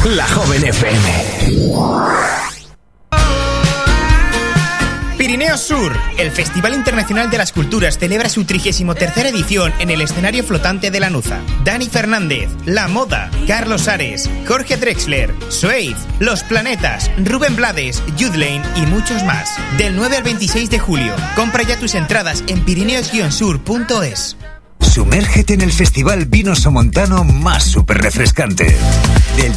La Joven FM. Pirineos Sur, el Festival Internacional de las Culturas celebra su 33ª edición en el escenario flotante de Lanuza. Dani Fernández, La Moda, Carlos Ares, Jorge Drexler, Suede, Los Planetas, Rubén Blades, Yudlane y muchos más. Del 9 al 26 de julio. Compra ya tus entradas en pirineos-sur.es. Sumérgete en el festival vino somontano más súper refrescante. Del